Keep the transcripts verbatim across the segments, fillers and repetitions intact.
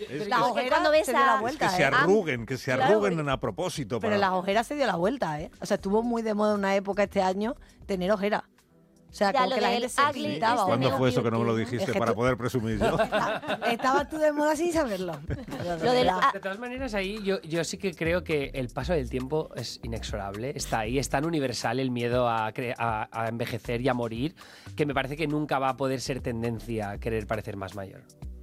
Es las que, ojeras cuando ves se dio la a... vuelta, es que se ¿eh? arruguen, que se Claro, arruguen porque- a propósito. Pero para- las ojeras se dio la vuelta, ¿eh? O sea, estuvo muy de moda en una época este año tener ojeras. O sea, Ya, como lo que la del gente se ugly pintaba. es de ¿Cuándo Neo fue eso que no me lo Beauty, ¿no? dijiste Es que para tú- poder presumir yo? Estabas tú de moda sin saberlo. Lo del verdad. a- De todas maneras, ahí yo, yo sí que creo que el paso del tiempo es inexorable. Está ahí, es tan universal el miedo a, cre- a, a envejecer y a morir, que me parece que nunca va a poder ser tendencia a querer parecer más mayor.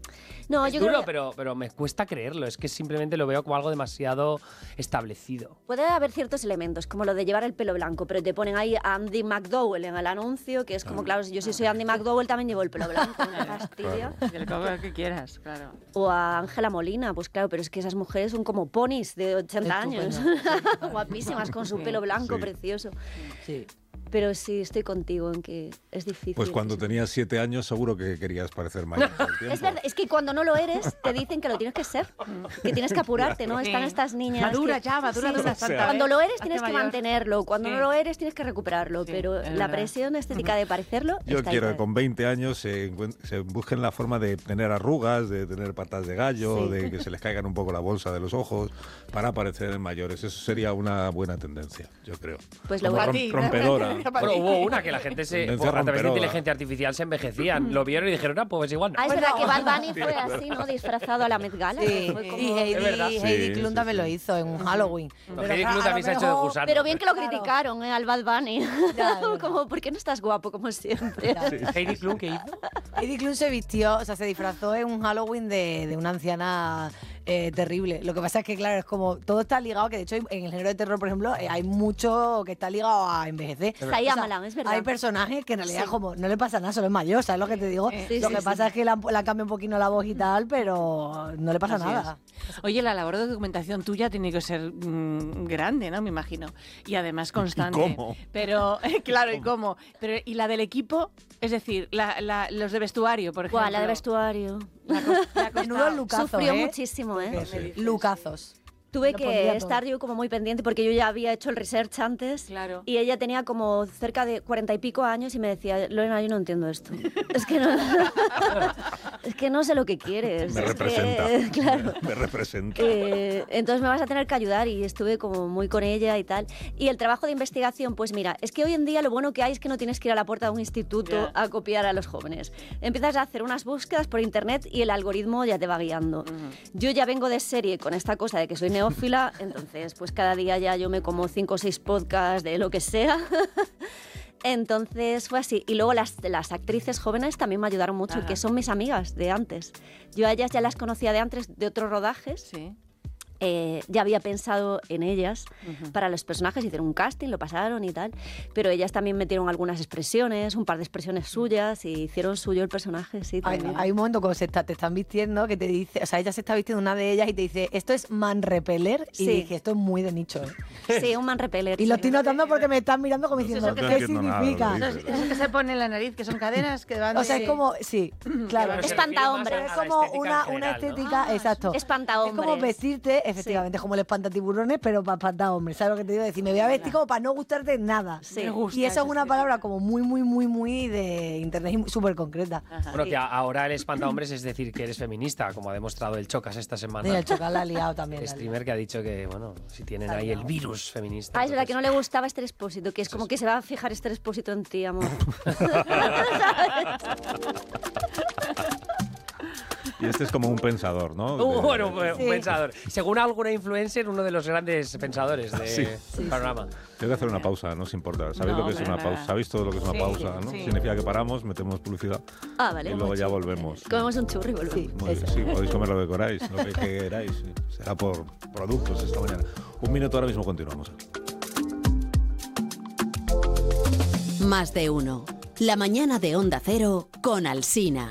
No, es yo duro, creo que pero, pero me cuesta creerlo. Es que simplemente lo veo como algo demasiado establecido. puede haber ciertos elementos, como lo de llevar el pelo blanco, pero te ponen ahí a Andy McDowell en el anuncio, que es como, claro, yo si soy Andy McDowell también llevo el pelo blanco, me fastidia. Que le coja lo que quieras, claro. O a Ángela Molina, pues claro, pero es que esas mujeres son como ponis de ochenta años, guapísimas, con su pelo blanco Sí. precioso. Sí. Pero sí, estoy contigo en que es difícil. Pues cuando tenías siete años seguro que querías parecer mayor todo el tiempo. Es verdad, es que cuando no lo eres, te dicen que lo tienes que ser, que tienes que apurarte, ¿no? Sí. Están estas niñas... Madura que- ya, madura Sí, de una sí. santa Cuando vez. lo eres Hazte tienes que mayor. mantenerlo, cuando Sí. no lo eres tienes que recuperarlo, Sí, pero es la verdad. presión estética de parecerlo Yo está quiero ahí. que con veinte años se, encuent- se busquen la forma de tener arrugas, de tener patas de gallo, Sí. de que se les caigan un poco la bolsa de los ojos para parecer mayores. Eso sería una buena tendencia, yo creo. Pues lo Como voy a- rom- ti, ¿no? rompedora. Bueno, hubo una que la gente se, Tendencia a través de romperola. inteligencia artificial se envejecían. Lo vieron y dijeron, ah, pues igual no. Ah, es Bueno, verdad que Bad bueno. Bunny fue así, ¿no? Disfrazado a la Met Gala. Sí, Fue como- y Heidi, Es verdad. Heidi Sí, Klum sí, también sí. lo hizo en un Halloween. No, Pero Heidi claro, Klum a también lo se ha hecho de mejor- gusano. Pero bien que lo Claro. criticaron, ¿eh? Al Bad Bunny. Ya, es Como, ¿por qué no estás guapo como siempre? Heidi Klum, ¿qué hizo? Heidi Klum se vistió, o sea, se disfrazó en un Halloween de, de una anciana eh, terrible. Lo que pasa es que, claro, es como todo está ligado, que de hecho en el género de terror, por ejemplo, eh, hay mucho que está ligado a envejecer. Shyamalan, es verdad. Hay personajes que en realidad Sí. como no le pasa nada, solo es mayor, ¿sabes lo que te digo? Sí, lo sí, que sí. pasa es que la, la cambia un poquito la voz y tal, pero no le pasa Así nada. es. Oye, la labor de documentación tuya tiene que ser mm, grande, ¿no? Me imagino. Y además constante. cómo? Pero, claro, ¿y cómo? Pero, ¿y la del equipo? Es decir, la, la- los de vestuario, por ejemplo. Buah, la de vestuario. La cos- la costa- Menudo lucazos, Sufrió ¿eh? muchísimo, ¿eh? Sí. Lucazos. Tuve Lo que pondría todo. estar yo como muy pendiente porque yo ya había hecho el research antes. Claro. Y ella tenía como cerca de cuarenta y pico años y me decía, Lorena, yo no entiendo esto. es que no, es que no sé lo que quieres. Me es representa. que, claro. Me representa. Eh, entonces me vas a tener que ayudar y estuve como muy con ella y tal. Y el trabajo de investigación, pues mira, es que hoy en día lo bueno que hay es que no tienes que ir a la puerta de un instituto Ya. a copiar a los jóvenes. Empiezas a hacer unas búsquedas por internet y el algoritmo ya te va guiando. Yo ya vengo de serie con esta cosa de que soy neófila, entonces pues cada día ya yo me como cinco o seis podcasts de lo que sea. Entonces fue así. Y luego las, las actrices jóvenes también me ayudaron mucho, Ajá. que son mis amigas de antes. Yo a ellas ya las conocía de antes, de otros rodajes. Sí. Eh, ya había pensado en ellas Ujú. para los personajes, hicieron un casting, lo pasaron y tal, pero ellas también metieron algunas expresiones, un par de expresiones suyas y hicieron suyo el personaje, sí, Hay, también. hay un momento cuando se está, te están vistiendo que te dice, o sea, ella se está vistiendo una de ellas y te dice, esto es man repeler, y Sí. dije, esto es muy de nicho, ¿eh? Sí, un man repeller. Y lo sí. estoy notando porque me están mirando como diciendo, No ¿qué entiendo nada de lo significa? que Eso, dices. es- eso que se pone en la nariz, que son cadenas que van O sea, de- es como, sí, claro. Claro, Es se refiere espantahombre. más Es a la como estética una, en una general, ¿no? estética, Ah, exacto. Espantahombres. Es como vestirte, efectivamente, como el espantatiburones, pero para espantahombres. ¿Sabes lo que te digo? Decir, me voy a vestir como para no gustarte nada. Sí. Me gusta Y eso esa es una estética. palabra como muy, muy, muy, muy de internet y súper concreta. Ajá. Bueno, que a- ahora el espantahombres es decir que eres feminista, como ha demostrado el Chocas esta Y semana. el chocal la ha liado también. El la ha liado. streamer que ha dicho que, bueno, si tienen ahí el virus feminista. Ah, es verdad que no entonces- le gustaba Esther Expósito, que es como que se va a fijar Esther Expósito en ti, amor. Y este es como un pensador, ¿no? Uh, De- bueno, un Sí. pensador. Según alguna influencer, uno de los grandes pensadores del Sí. panorama. Tengo que hacer una pausa, no os importa. ¿Sabéis No, lo que es hombre, una nada. pausa? ¿Sabéis todo lo que es una Sí, pausa? ¿no? sí. Significa que paramos, metemos publicidad Ah, vale. y luego ya mucho. volvemos. Comemos un churro y volvemos. Sí. Muy bien, sí, podéis comer lo que queráis, lo que queráis. sí. Será por productos esta mañana. Un minuto, ahora mismo continuamos. Más de uno. La mañana de Onda Cero con Alsina.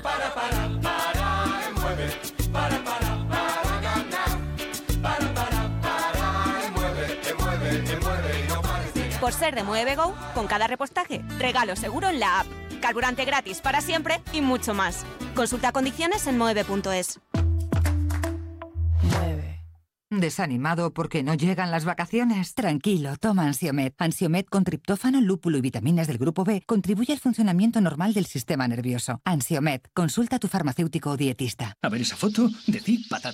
Por ser de Mueve Go, con cada repostaje, regalo seguro en la app, carburante gratis para siempre y mucho más. Consulta condiciones en moeve punto es. Mueve. ¿Desanimado porque no llegan las vacaciones? Tranquilo, toma Ansiomed. Ansiomed con triptófano, lúpulo y vitaminas del grupo B contribuye al funcionamiento normal del sistema nervioso. Ansiomed, consulta a tu farmacéutico o dietista. A ver esa foto, decir patata.